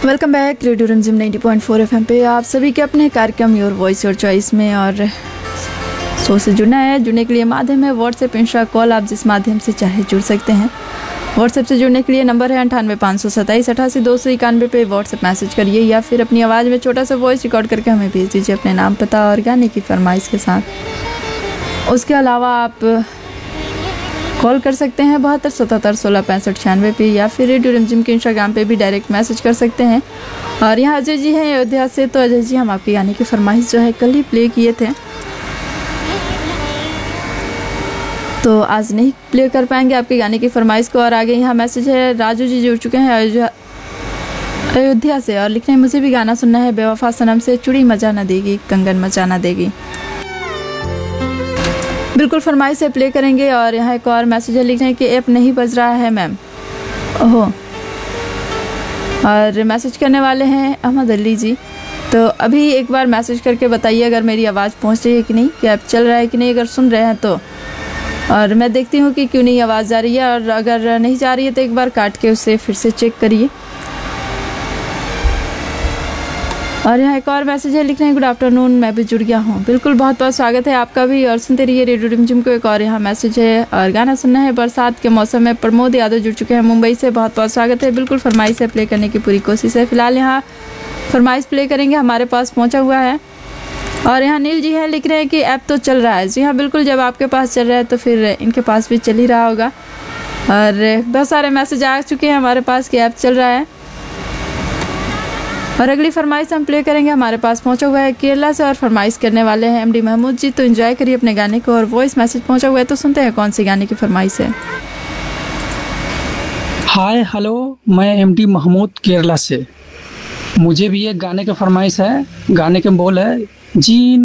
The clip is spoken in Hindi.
वेलकम बैक रेडियो रिमझिम 90.4 एफएम पे आप सभी के अपने कार्यक्रम योर वॉइस योर चॉइस में। और शो से जुड़ना है, जुड़ने के लिए माध्यम है व्हाट्सएप, इंस्टा, कॉल। आप जिस माध्यम से चाहे जुड़ सकते हैं। व्हाट्सएप से जुड़ने के लिए नंबर है 9857288291 पे व्हाट्सएप मैसेज करिए या फिर अपनी आवाज़ में छोटा सा वॉइस रिकॉर्ड करके हमें भेज दीजिए अपने नाम, पता और गाने की फरमाइश के साथ। उसके अलावा आप कॉल कर सकते हैं 72771665 पे या फिर रेडियो रिमझिम के इंस्टाग्राम पे भी डायरेक्ट मैसेज कर सकते हैं। और यहाँ अजय जी हैं अयोध्या से। तो अजय जी, हम आपके गाने की फरमाइश जो है कल ही प्ले किए थे, तो आज नहीं प्ले कर पाएंगे आपके गाने की फरमाइश को। और आगे यहाँ मैसेज है, राजू जी जुड़ चुके हैं अयोध्या से और लिख रहे हैं मुझे भी गाना सुनना है बेवफा सनम से, चूड़ी मजा ना देगी कंगन मचाना देगी। बिल्कुल फरमाइश से प्ले करेंगे। और यहाँ एक और मैसेज है, लिख रहे हैं कि ऐप नहीं बज रहा है मैम। ओहो। और मैसेज करने वाले हैं अहमद अली जी। तो अभी एक बार मैसेज करके बताइए अगर मेरी आवाज़ पहुँच रही है कि नहीं, कि ऐप चल रहा है कि नहीं, अगर सुन रहे हैं तो। और मैं देखती हूँ कि क्यों नहीं आवाज़ जा रही है, और अगर नहीं जा रही है तो एक बार काट के उसे फिर से चेक करिए। और यहाँ एक और मैसेज है, लिख रहे हैं गुड आफ्टरनून, मैं भी जुड़ गया हूँ। बिल्कुल, बहुत बहुत स्वागत है आपका भी और सुनते रहिए रेडियो रिमझिम को। एक और यहाँ मैसेज है और गाना सुनना है बरसात के मौसम में, प्रमोद यादव जुड़ चुके हैं मुंबई से, बहुत बहुत स्वागत है। बिल्कुल फरमाइश से प्ले करने की पूरी कोशिश है। फिलहाल यहाँ फरमाइश प्ले करेंगे, हमारे पास पहुँचा हुआ है। और यहाँ नील जी हैं, लिख रहे हैं कि ऐप तो चल रहा है। जी हाँ, बिल्कुल, जब आपके पास चल रहा है तो फिर इनके पास भी चल ही रहा होगा। और बहुत सारे मैसेज आ चुके हैं हमारे पास कि ऐप चल रहा है। और अगली फरमाइश हम प्ले करेंगे, हमारे पास पहुंचा हुआ है केरला से और फरमाइश करने वाले हैं एमडी महमूद जी। तो एंजॉय करिए अपने गाने को। और वॉइस मैसेज पहुंचा हुआ है, तो सुनते हैं कौन सी गाने की फरमाइश है। हाय हेलो, मैं एमडी महमूद केरला से। मुझे भी एक गाने की फरमाइश है। गाने के बोल है, जी